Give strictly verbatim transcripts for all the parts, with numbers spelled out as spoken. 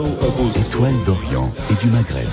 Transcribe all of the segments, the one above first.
Étoile d'Orient et du Maghreb.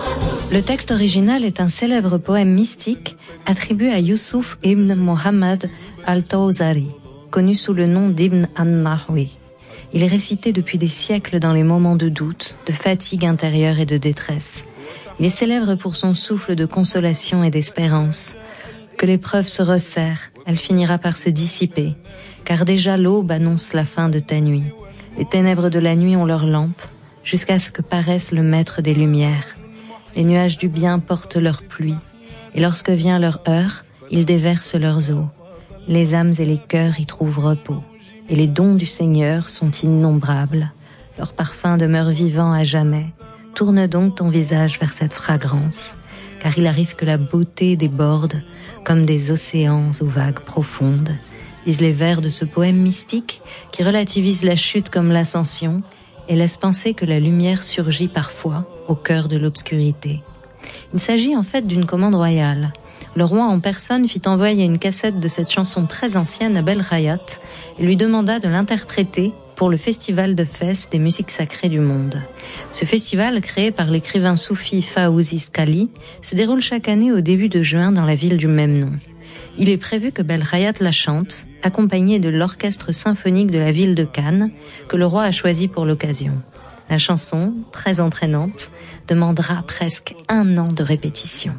Le texte original est un célèbre poème mystique attribué à Youssouf ibn Mohammed al-Tawzari, connu sous le nom d'Ibn an-Nahwi. Il est récité depuis des siècles dans les moments de doute, de fatigue intérieure et de détresse. Il est célèbre pour son souffle de consolation et d'espérance. Que l'épreuve se resserre, elle finira par se dissiper, car déjà l'aube annonce la fin de ta nuit. Les ténèbres de la nuit ont leurs lampes, jusqu'à ce que paraisse le maître des lumières. Les nuages du bien portent leur pluie, et lorsque vient leur heure, ils déversent leurs eaux. Les âmes et les cœurs y trouvent repos, et les dons du Seigneur sont innombrables. Leur parfum demeure vivant à jamais. Tourne donc ton visage vers cette fragrance, car il arrive que la beauté déborde comme des océans aux vagues profondes, disent les vers de ce poème mystique qui relativise la chute comme l'ascension et laisse penser que la lumière surgit parfois au cœur de l'obscurité. Il s'agit en fait d'une commande royale. Le roi en personne fit envoyer une cassette de cette chanson très ancienne à Belrayat et lui demanda de l'interpréter pour le festival de Fès des musiques sacrées du monde. Ce festival, créé par l'écrivain soufi Fawzi Skali, se déroule chaque année au début de juin dans la ville du même nom. Il est prévu que Belrayat la chante, accompagné de l'orchestre symphonique de la ville de Cannes, que le roi a choisi pour l'occasion. La chanson, très entraînante, demandera presque un an de répétition.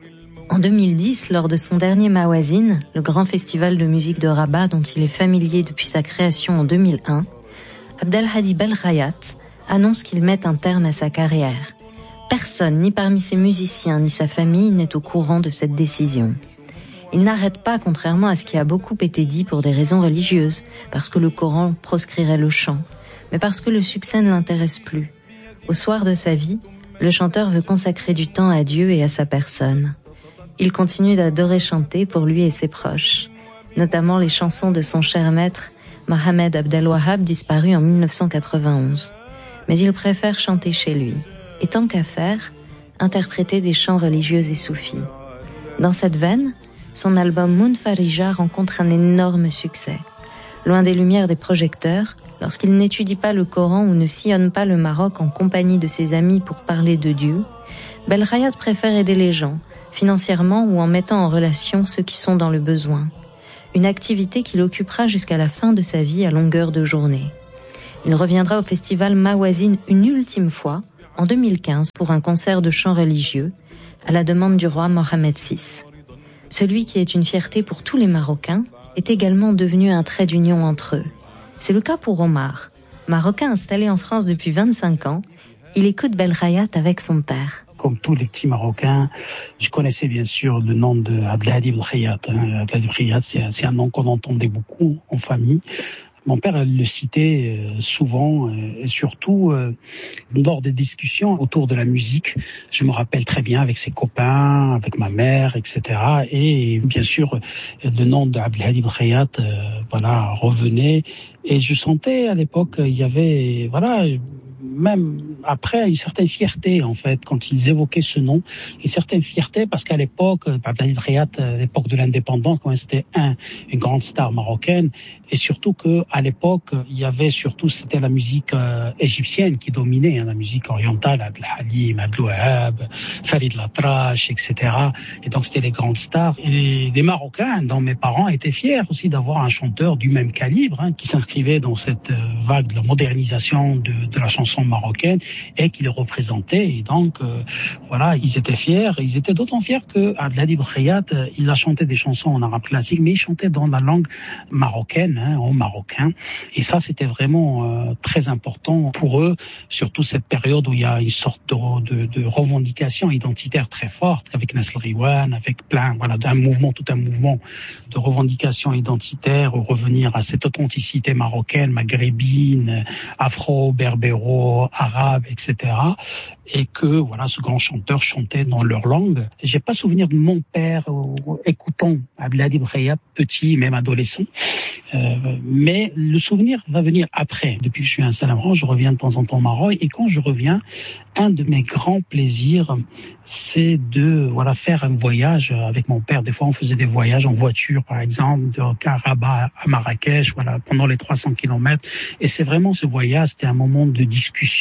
En deux mille dix, lors de son dernier Mawazine, le grand festival de musique de Rabat dont il est familier depuis sa création en deux mille un, Abdelhadi Belrayat annonce qu'il met un terme à sa carrière. Personne, ni parmi ses musiciens, ni sa famille, n'est au courant de cette décision. Il n'arrête pas, contrairement à ce qui a beaucoup été dit pour des raisons religieuses, parce que le Coran proscrirait le chant, mais parce que le succès ne l'intéresse plus. Au soir de sa vie, le chanteur veut consacrer du temps à Dieu et à sa personne. Il continue d'adorer chanter pour lui et ses proches, notamment les chansons de son cher maître, Mohamed Abdel Wahab, disparu en dix-neuf cent quatre-vingt-onze. Mais il préfère chanter chez lui, et tant qu'à faire, interpréter des chants religieux et soufis. Dans cette veine, son album Munfarija rencontre un énorme succès. Loin des lumières des projecteurs, lorsqu'il n'étudie pas le Coran ou ne sillonne pas le Maroc en compagnie de ses amis pour parler de Dieu, Belrayat préfère aider les gens, financièrement ou en mettant en relation ceux qui sont dans le besoin. Une activité qui l'occupera jusqu'à la fin de sa vie à longueur de journée. Il reviendra au festival Mawazine une ultime fois, en deux mille quinze, pour un concert de chant religieux, à la demande du roi Mohamed six. Celui qui est une fierté pour tous les Marocains est également devenu un trait d'union entre eux. C'est le cas pour Omar. Marocain installé en France depuis vingt-cinq ans, il écoute Belrayat avec son père. Comme tous les petits Marocains, je connaissais bien sûr le nom de Abdelhadi Belrayat. Abdelhadi Belrayat, c'est, c'est un nom qu'on entendait beaucoup en famille. Mon père le citait souvent, et surtout lors des discussions autour de la musique. Je me rappelle très bien avec ses copains, avec ma mère, et cetera. Et bien sûr, le nom d'Abdelhadi Belrayat, voilà, revenait. Et je sentais à l'époque, il y avait, voilà, même après une certaine fierté en fait quand ils évoquaient ce nom, une certaine fierté parce qu'à l'époque, Abdelhadi Belrayat, à l'époque de l'indépendance, quand c'était un une grande star marocaine, et surtout que à l'époque il y avait surtout c'était la musique euh, égyptienne qui dominait, hein, la musique orientale, Abdel Halim, Abdel Wahab, Farid Latrache, et cetera. Et donc c'était les grandes stars. Et les Marocains, dont mes parents, étaient fiers aussi d'avoir un chanteur du même calibre, hein, qui s'inscrivait dans cette vague de la modernisation de, de la chanson marocaine et qui les représentait. Et donc euh, voilà, ils étaient fiers. Ils étaient d'autant fiers que Abdelhadi Belrayat, il a chanté des chansons en arabe classique, mais il chantait dans la langue marocaine, hein, en marocain. Et ça, c'était vraiment euh, très important pour eux, surtout cette période où il y a une sorte de, de, de revendication identitaire très forte, avec Nasl Riwan, avec plein, voilà, d'un mouvement, tout un mouvement de revendication identitaire, ou revenir à cette authenticité marocaine, maghrébine, afro, berbéro, arabe, et cetera. Et que, voilà, ce grand chanteur chantait dans leur langue. J'ai pas souvenir de mon père euh, écoutant Abdelhadi Belrayat, petit, même adolescent. Euh, mais le souvenir va venir après. Depuis que je suis installé en France, je reviens de temps en temps au Maroc. Et quand je reviens, un de mes grands plaisirs, c'est de voilà faire un voyage avec mon père. Des fois, on faisait des voyages en voiture, par exemple, de Rabat à Marrakech, voilà, pendant les trois cents kilomètres. Et c'est vraiment ce voyage, c'était un moment de discussion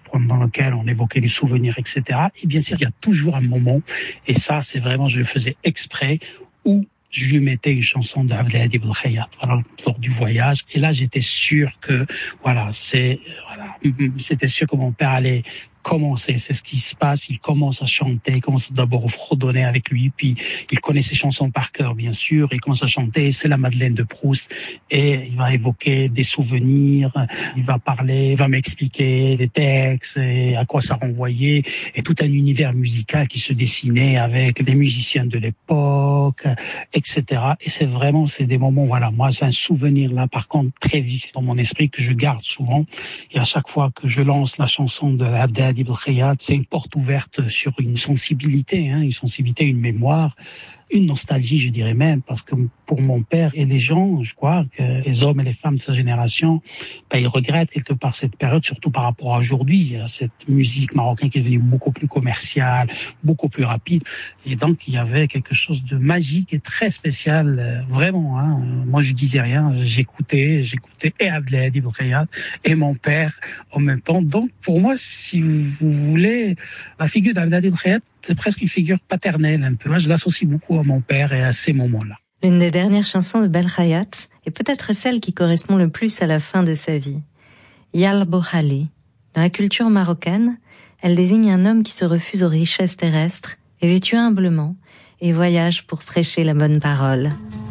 dans lequel on évoquait les souvenirs, et cetera. Et bien sûr, il y a toujours un moment, et ça, c'est vraiment, je le faisais exprès, où je lui mettais une chanson de Abdelhadi Belkhayat, voilà, lors du voyage. Et là, j'étais sûr que, voilà, c'est, voilà, c'était sûr que mon père allait commencer, c'est ce qui se passe, il commence à chanter, il commence d'abord à fredonner avec lui, puis il connaît ses chansons par cœur, bien sûr, il commence à chanter, c'est la Madeleine de Proust, et il va évoquer des souvenirs, il va parler, il va m'expliquer des textes, et à quoi ça renvoyait, et tout un univers musical qui se dessinait avec des musiciens de l'époque, et cetera. Et c'est vraiment, c'est des moments, voilà, moi, c'est un souvenir là, par contre, très vif dans mon esprit que je garde souvent, et à chaque fois que je lance la chanson de Abdelhadi Belkhayat, c'est une porte ouverte sur une sensibilité, hein, une sensibilité, une mémoire, une nostalgie, je dirais même, parce que pour mon père et les gens, je crois que les hommes et les femmes de sa génération, ben, ils regrettent quelque part cette période, surtout par rapport à aujourd'hui, à cette musique marocaine qui est devenue beaucoup plus commerciale, beaucoup plus rapide. Et donc, il y avait quelque chose de magique et très spécial, vraiment. Hein. Moi, je disais rien, j'écoutais, j'écoutais et Abdelhadi Belkhayat et mon père en même temps. Donc, pour moi, si vous voulez, la figure d'Abdelhadi Belkhayat, c'est presque une figure paternelle un peu. Moi, je l'associe beaucoup à mon père et à ces moments-là. L'une des dernières chansons de Belkhayat est peut-être celle qui correspond le plus à la fin de sa vie. Yal Bohali. Dans la culture marocaine, elle désigne un homme qui se refuse aux richesses terrestres, est vêtu humblement et voyage pour prêcher la bonne parole.